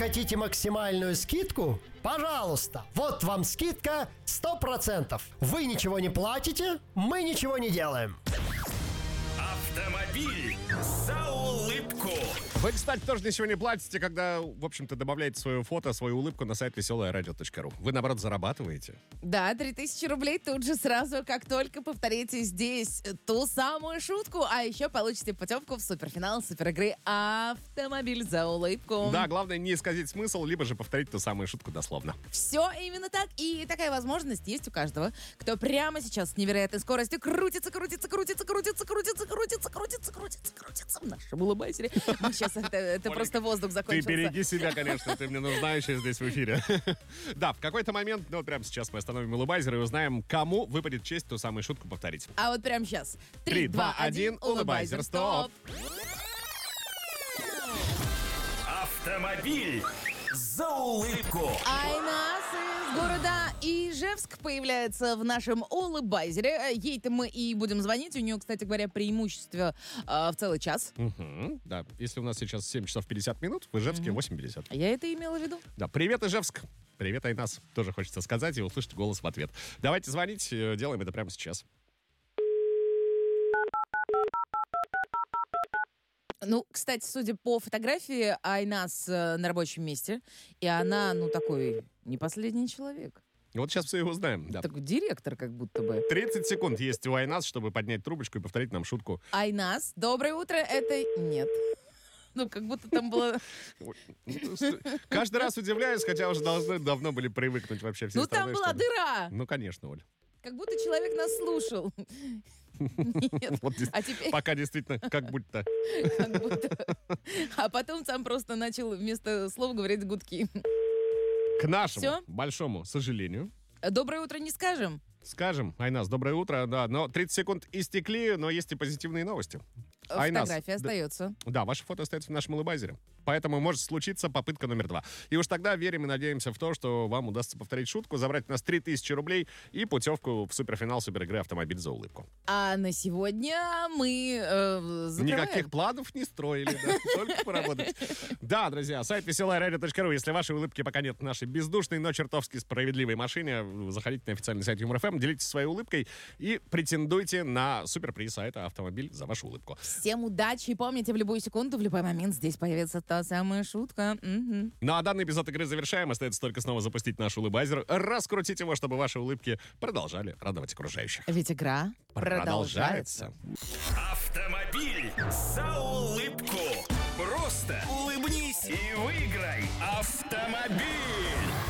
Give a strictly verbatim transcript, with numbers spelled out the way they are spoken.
хотите максимальную скидку? Пожалуйста, вот вам скидка сто процентов. Вы ничего не платите, мы ничего не делаем. Автомобиль за улыбку. Вы, кстати, тоже ничего не платите, когда, в общем-то, добавляете свое фото, свою улыбку на сайт веселое радио точка ру. Вы, наоборот, зарабатываете. Да, три тысячи рублей тут же сразу, как только повторите здесь ту самую шутку, а еще получите путевку в суперфинал суперигры «Автомобиль за улыбку». Да, главное не исказить смысл, либо же повторить ту самую шутку дословно. Все именно так, и такая возможность есть у каждого, кто прямо сейчас с невероятной скоростью крутится, крутится, крутится, крутится, крутится, крутится, крутится, крутится, крутится в нашем улыбайсере. Мы сейчас это, это Олег, просто воздух закончился. Ты береги себя, конечно, ты мне нужна еще здесь в эфире. Да, в какой-то момент, ну, прямо сейчас мы остановим улыбайзер и узнаем, кому выпадет честь ту самую шутку повторить. А вот прямо сейчас. Три, два, один, улыбайзер, стоп! Автомобиль за улыбку. Айнас из города Ижевск появляется в нашем улыбайзере. Ей-то мы и будем звонить. У нее, кстати говоря, преимущество э, в целый час. Угу, да, если у нас сейчас семь часов пятьдесят минут, в Ижевске Угу. восемь пятьдесят. Я это имела в виду. Да, привет, Ижевск. Привет, Айнас. Тоже хочется сказать и услышать голос в ответ. Давайте звонить, э, делаем это прямо сейчас. Ну, кстати, судя по фотографии, Айнас э, на рабочем месте, и она, ну, такой не последний человек. Вот сейчас все и узнаем. Да. Такой директор как будто бы. тридцать секунд есть у Айнас, чтобы поднять трубочку и повторить нам шутку. Айнас, доброе утро, это... Нет. Ну, как будто там было... Каждый раз удивляюсь, хотя уже должны давно были привыкнуть вообще все Ну, там страны, была что- дыра. Ну, конечно, Оль. Как будто человек нас слушал. Нет. Вот дес- А теперь... Пока действительно как будто. как будто- А потом сам просто начал вместо слов говорить гудки. К нашему Всё? большому сожалению. Доброе утро не скажем. Скажем, Айнас, доброе утро, да, но тридцать секунд истекли, но есть и позитивные новости. Айнас, Фотография да- остается. Да, ваше фото остается в нашем улыбайзере. Поэтому может случиться попытка номер два. И уж тогда верим и надеемся в то, что вам удастся повторить шутку, забрать у нас три тысячи рублей и путевку в суперфинал суперигры «Автомобиль за улыбку». А на сегодня мы э, закрываем. Никаких планов не строили, да, только поработать. Да, друзья, сайт веселое радио точка ру. Если вашей улыбки пока нет в нашей бездушной, но чертовски справедливой машине, заходите на официальный сайт Юмор эф эм, делитесь своей улыбкой и претендуйте на суперприз, а это автомобиль за вашу улыбку. Всем удачи. И помните, в любую секунду, в любой момент здесь появится та самая шутка. Мгм. Ну а данный эпизод игры завершаем. Остается только снова запустить наш улыбайзер, раскрутить его, чтобы ваши улыбки продолжали радовать окружающих. Ведь игра Продолжается. продолжается. Автомобиль за улыбку. Просто улыбнись и выиграй автомобиль.